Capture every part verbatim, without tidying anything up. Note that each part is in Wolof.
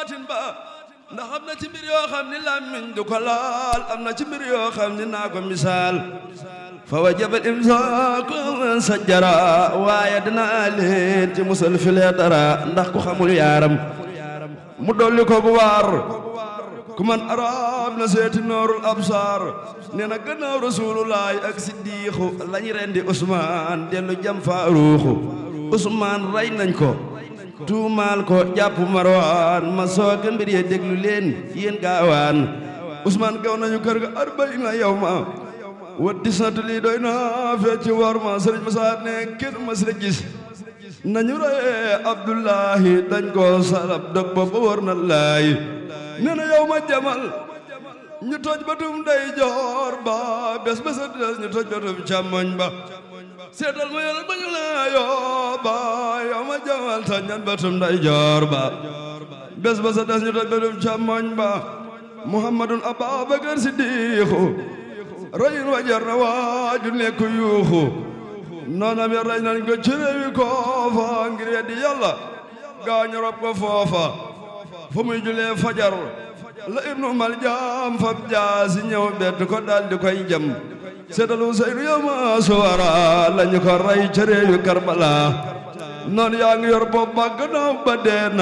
baatin ba ndax am na ci mbir yoo xam ni làmmiñ du ko laal am na ci mbir yoo xam ni naa ko misaal fa wajabal imsaaku sajjara waaye dinaa leen ci musal filee dara ndax ku xamul yaaram mu dolli ko bu waar ku man arab na seeti noorul absaar nee na gannaaw rasulullaay ak siddiixu lañu rendi Usmaan dellu jam Faaruuxu Usmaan rey nañ ko tuumaal ko jàpp Marwaan ma sooga mbir ye déglu leen yéen gaawaan Usmaan gaw nañu kër ga arbaina yawma wa disnatu lii doy na fecc war ma sëriñ Musaa ne kenn mas la gis nañu reye Abdullahi dañ ko salab dog ba ba war na laay nee na yow ma jamal ñu toj batum day joor ba bés bés a des ñu toj batum càmmoñ ba seetal ma yàlla bañu la yoo ba yow ma jamal toj ñan batum day joor ba bés bés a des ñu toj batum càmmoñ ba Muhammadun Abubakar Siddiqu rayin wajar na waaju nekk yuuxu noonam ya rey nañ ko ci réewi koofa ngir weddi yàlla gaañu rob ko foofa fu muy julee fajar la ibnu mal jaam fab jaasi ñëw bett ko dal di koy jam seetal Useynu yawma suwara lañu ko rey ci réewi Karbala noon yaa ngi yor bopp ba gannaaw ba dee na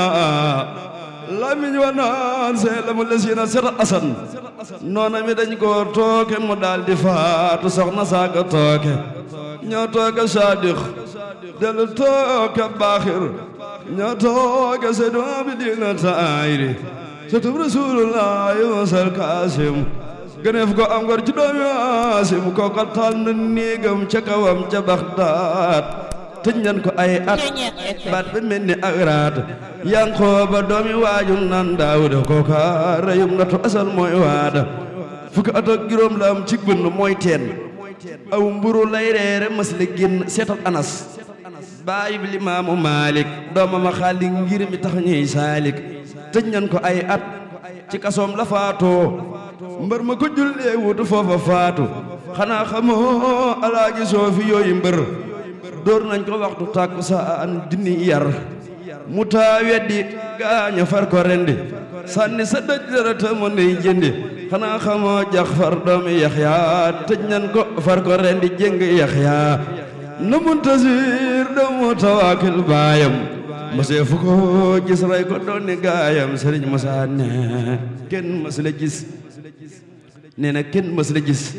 lamiñ wa naan see la mu lesiina seetal Asan noona mi dañ ko tooke mu daal di faatu soxna saaka tooke ñoo tooke Saadix dellu tooke Baaxir ñoo tooke Seydu Abidina Taayri sëtub Rasulullaahi wasal Kaasim gëneef ko am ngor ci doomi Haasim kooko tànn néegam ca kawam ca Baxdaad tëj nañ ko ay at baat ba mel ni ak raat Yankooba doomi waajum nan Daawuda kooka reyum natu asal mooy waada fukki at ak juróom la am ci bënn mooy teen aw mburu lay reere mas la génn seetal Anas baayib Limaamu Maalik doomam a xaali ngir mi tax ñuy saalik tëj nañ ko ay at ci kasoom la faatoo mbër ma ko jullee wutu foofa faatu xanaa xamoo alaaji Soofi yooyu mbër dóor nañ ko waxtu tàkku saan dini yar mu taa weddi gaaña far ko rendi sànni sa dëj dara ta mo ney jëndi xanaa xamoo Jaxfar doomi Yaxya tëj nañ ko far ko rendi jëng Yaxya na Muntasir doomu Tawaakil baayam mosee fu ko gis ray ko doon ni gaayam Sëriñ Musaa ne kenn mas la gis nee na kenn mas la gis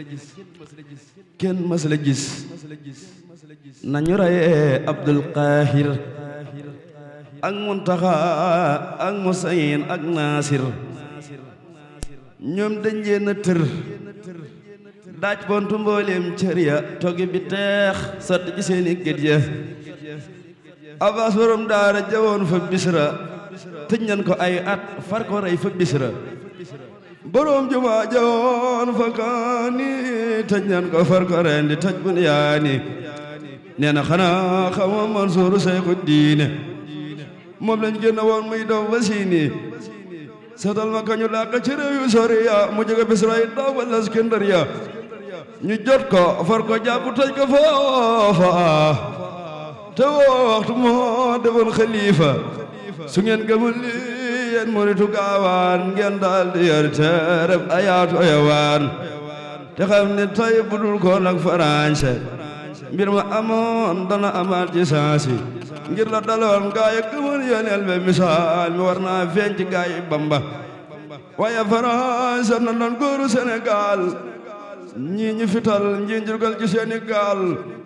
kenn mas la gis nañu rayee Abdul Qaahir ak Muntaxa ak Musayin ak Naasir ñoom dañ leen a tër daaj bontu mbooleem cër ya toggi bi teex sotti ci seeni gët ya Abbas borom daara jawoon fa Bisra tëj nañ ko ay at far ko rey fa Bisra borom juma jawoon fa Kaani tëj nañ ko far ko rendi tëj Bunyaani nee na xanaa xama Mansuuru Seyxu Diine moom lañ génn woon muy daw ba siini seetal ma kañu làq ci réew yu sori ya mu jóge Bisra yi daw ba Laskandariya ñu jot ko far ko jàpp tëj ko foofa te woo waxtu moo defoon xalifa su ngeen gëmul li yéen muritu gaawaan ngeen daal di yor teereb ayaatu ayawaan te xam ne tay budul ko nag farañse mbir ma amoon dana amaat ci saasi ngir la daloon gaay yi gëmoon yoneel be misaal mi war naa feeñ ci gaay yi Bamba waaye farañse na doon góoru Sénégal ñii ñu fital ñii njurgal ci seeni gaal